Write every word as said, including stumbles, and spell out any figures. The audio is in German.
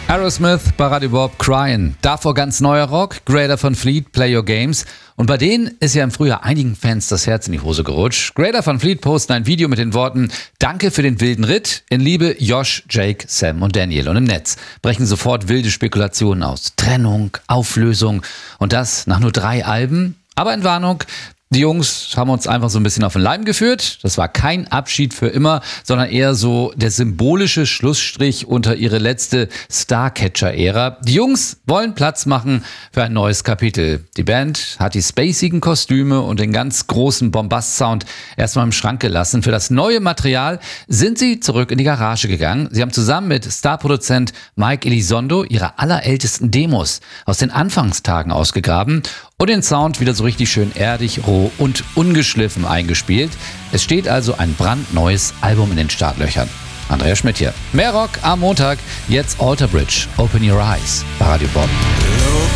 Aerosmith bei Radio Bob, Cryin'. Davor ganz neuer Rock, Greta Van Fleet, Play Your Games. Und bei denen ist ja im Frühjahr einigen Fans das Herz in die Hose gerutscht. Greta Van Fleet posten ein Video mit den Worten „Danke für den wilden Ritt", in Liebe Josh, Jake, Sam und Daniel. Und im Netz brechen sofort wilde Spekulationen aus. Trennung, Auflösung und das nach nur drei Alben. Aber in Warnung, die Jungs haben uns einfach so ein bisschen auf den Leim geführt. Das war kein Abschied für immer, sondern eher so der symbolische Schlussstrich unter ihre letzte Starcatcher-Ära. Die Jungs wollen Platz machen für ein neues Kapitel. Die Band hat die spacigen Kostüme und den ganz großen Bombast-Sound erstmal im Schrank gelassen. Für das neue Material sind sie zurück in die Garage gegangen. Sie haben zusammen mit Starproduzent Mike Elizondo ihre allerältesten Demos aus den Anfangstagen ausgegraben und den Sound wieder so richtig schön erdig, roh und ungeschliffen eingespielt. Es steht also ein brandneues Album in den Startlöchern. Andreas Schmidt hier. Mehr Rock am Montag. Jetzt Alter Bridge. Open Your Eyes bei Radio Bob.